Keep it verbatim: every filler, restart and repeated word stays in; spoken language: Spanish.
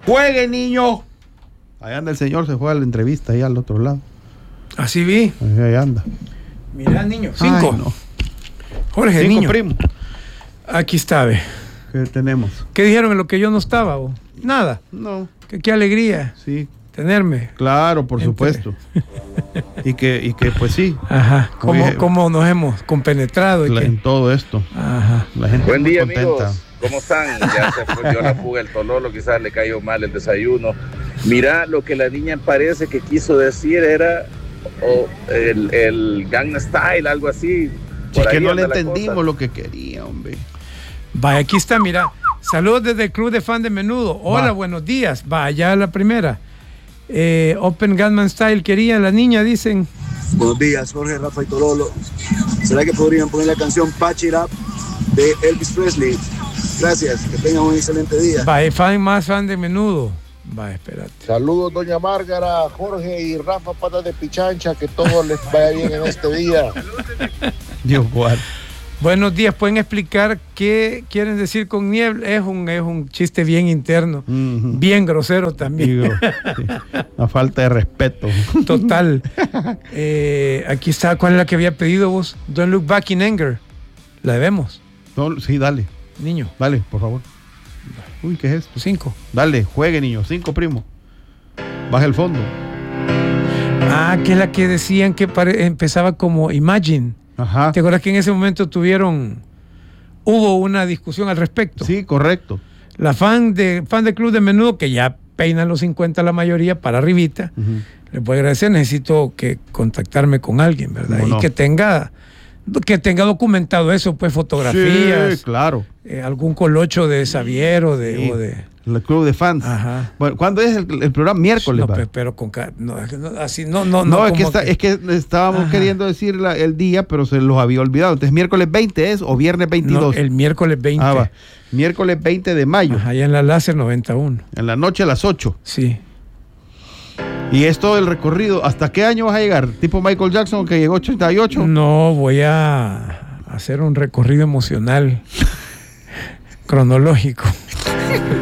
Juegue, niño. Ahí anda el señor, se fue a la entrevista ahí al otro lado. Así vi. Ahí anda. Mirá, niño. Cinco. Ay, no. Jorge, Cinco, niño. primo. Aquí está, ve. ¿Qué tenemos? ¿Qué dijeron en lo que yo no estaba? Bo? Nada. No. Qué, qué alegría. Sí. Tenerme. Claro, por Entre... supuesto. y que y que pues sí. Ajá. ¿Cómo, Oye, cómo nos hemos compenetrado? La, que... en todo esto. Ajá. La gente Buen muy día, contenta. amigos. ¿Cómo están? Ya se perdió la fuga el tololo, quizás le cayó mal el desayuno. Mira, lo que la niña parece que quiso decir era oh, el, el Gangnam Style, algo así. Sí, que no le anda la entendimos cosa. lo que quería, hombre. Va, aquí está, mira. Saludos desde el Club de Fan de Menudo. Hola, Va. buenos días. Va, ya la primera. Eh, Open Gangnam Style quería la niña, dicen. Buenos días, Jorge, Rafa y Tololo. ¿Será que podrían poner la canción Patch It Up de Elvis Presley? Gracias, que tengan un excelente día. Va, eh, fan más fan de Menudo. Va, espérate. Saludos, doña Márgara, Jorge y Rafa Patas de Pichancha, que todo les vaya bien en este día. Dios guarde. Buenos días, ¿pueden explicar qué quieren decir con niebla? Es un, es un chiste bien interno, Uh-huh. bien grosero también. Digo, sí. Una falta de respeto. Total. Eh, aquí está, ¿cuál es la que había pedido vos? Don't Look Back in Anger. La debemos, No, sí, dale. niño. Dale, por favor. Uy, ¿qué es esto? Cinco. Dale, juegue, niño. Cinco, primo. Baja el fondo. Ah, que es la que decían que pare- empezaba como Imagine. Ajá. ¿Te acuerdas que en ese momento tuvieron, hubo una discusión al respecto? Sí, correcto. La fan de fan del Club de Menudo, que ya peinan los cincuenta la mayoría, para arribita, Uh-huh. les voy a agradecer. Necesito que contactarme con alguien, ¿verdad? ¿Cómo Y no? que tenga que tenga documentado eso, pues fotografías, Sí, claro. eh, algún colocho de Xavier o de... Sí. O de El club de fans. Ajá. Bueno, ¿cuándo es el, el programa? Miércoles. no, va. pe- pero con ca- no, no, así no no No, no, es, que como está- es que estábamos Ajá. queriendo decir la- el día, pero se los había olvidado. Entonces, miércoles veinte es o viernes no, veintidós. el miércoles veinte. Ah, va. Miércoles veinte de mayo. Ajá, allá en la Láser noventa y uno. En la noche a las ocho. Sí. Y es todo el recorrido. ¿Hasta qué año vas a llegar? ¿Tipo Michael Jackson que llegó ochenta y ocho? No, voy a hacer un recorrido emocional cronológico.